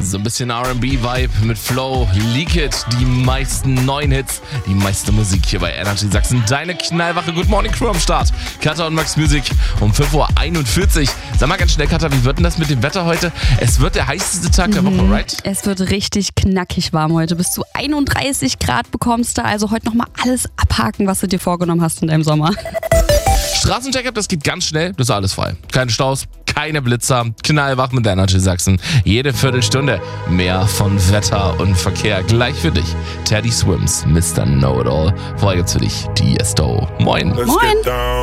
So ein bisschen R&B-Vibe mit Flow, Leak It, die meisten neuen Hits, die meiste Musik hier bei Energy Sachsen. Deine knallwache Good Morning Crew am Start. Katha und Max Music um 5:41 Uhr. Sag mal ganz schnell, Katha, wie wird denn das mit dem Wetter heute? Es wird der heißeste Tag der Woche, right? Es wird richtig knackig warm heute. Bis zu 31 Grad bekommst du. Also heute nochmal alles abhaken, was du dir vorgenommen hast in deinem Sommer. Straßencheck-up, das geht ganz schnell, das ist alles frei. Keine Staus, keine Blitzer, knallwach mit Energy Sachsen. Jede Viertelstunde mehr von Wetter und Verkehr gleich für dich. Teddy Swims, Mr. Know-It-All. Vorher gibt's für dich Tiesto. Moin. Moin.